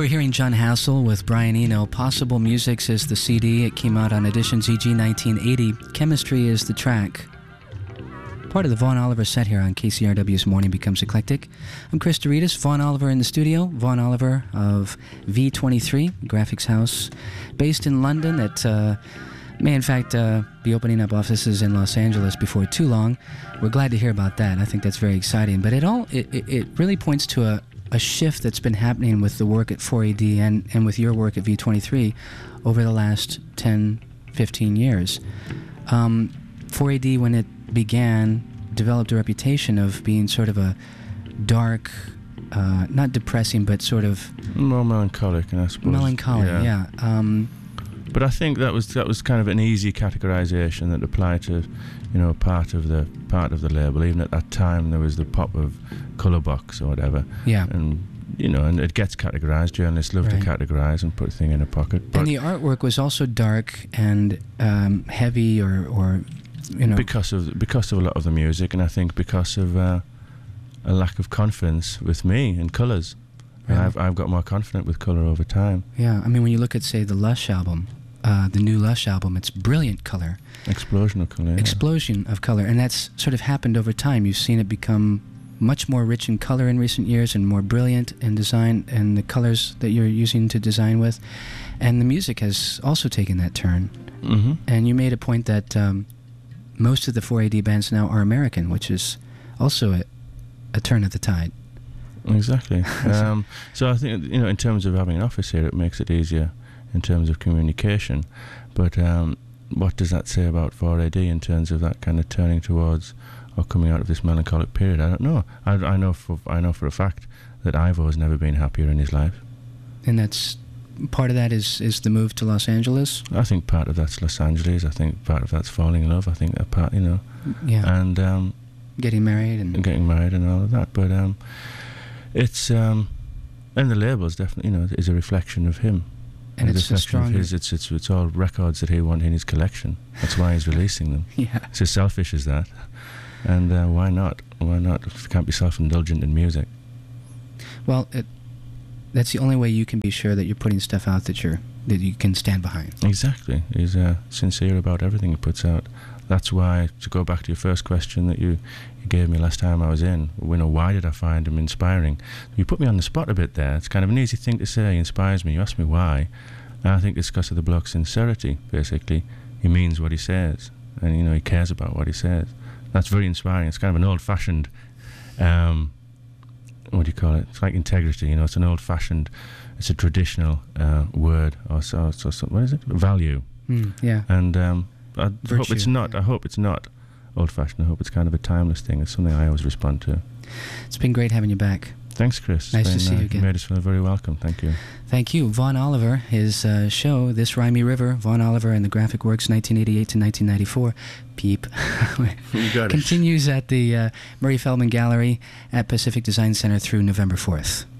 We're hearing John Hassell with Brian Eno. Possible Musics is the CD. It came out on Editions EG 1980. Chemistry is the track. Part of the Vaughn Oliver set here on KCRW's Morning Becomes Eclectic. I'm Chris Doritas, Vaughn Oliver in the studio. Vaughn Oliver of V23 Graphics House, based in London. That may in fact be opening up offices in Los Angeles before too long. We're glad to hear about that. I think that's very exciting. But it really points to a shift that's been happening with the work at 4AD and with your work at V23 over the last 10, 15 years. 4AD, when it began, developed a reputation of being sort of a dark, not depressing, but sort of more melancholic, I suppose. Melancholic, yeah. But I think that was kind of an easy categorization that applied to, part of the label. Even at that time, there was the pop of Colour Box or whatever. Yeah. And and it gets categorized. Journalists love to categorize and put a thing in a pocket. But and the artwork was also dark and heavy, or because of a lot of the music, and I think because of a lack of confidence with me and colours. Really? And I've got more confident with colour over time. Yeah, I mean, when you look at, say, the Lush album, the new Lush album, it's brilliant colour. Explosion of colour. Yeah. Explosion of colour, and that's sort of happened over time. You've seen it become much more rich in colour in recent years and more brilliant in design and the colours that you're using to design with. And the music has also taken that turn. Mm-hmm. And you made a point that most of the 4AD bands now are American, which is also a turn of the tide. Exactly. So I think, in terms of having an office here, it makes it easier in terms of communication. But what does that say about 4AD in terms of that kind of turning towards or coming out of this melancholic period? I don't know. I know for a fact that Ivor's never been happier in his life. And that's part of that is the move to Los Angeles? I think part of that's Los Angeles. I think part of that's falling in love. I think that part, Yeah. And getting married and all of that. But it's and the label's definitely is a reflection of him. And it's a strong. It's all records that he wanted in his collection. That's why he's releasing them. Yeah. It's as selfish as that. And why not? Why not? If you can't be self-indulgent in music. Well, that's the only way you can be sure that you're putting stuff out that you can stand behind. Exactly. He's sincere about everything he puts out. That's why, to go back to your first question that you gave me last time I was in, why did I find him inspiring? You put me on the spot a bit there. It's kind of an easy thing to say, he inspires me. You ask me why, and I think it's because of the bloke's sincerity, basically. He means what he says, and he cares about what he says. That's very inspiring. It's kind of an old-fashioned, what do you call it? It's like integrity, it's an old-fashioned, it's a traditional word, or so what is it? Value. Yeah. And I hope it's not. I hope it's not old-fashioned. I hope it's kind of a timeless thing. It's something I always respond to. It's been great having you back. Thanks, Chris. Nice to see you again. You made us feel very welcome. Thank you. Thank you. Vaughn Oliver, his show, This Rhymy River, Vaughn Oliver and the Graphic Works, 1988 to 1994. Peep. You got it. Continues at the Murray Feldman Gallery at Pacific Design Center through November 4th.